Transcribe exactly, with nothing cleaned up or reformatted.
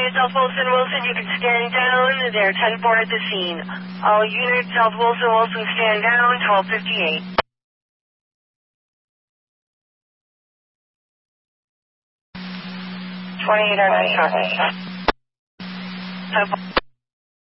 units, South Wilson, Wilson, you can stand down. They're ten four at the scene. All units, South Wilson, Wilson, stand down, twelve fifty-eight. twenty-eight oh nine, copy.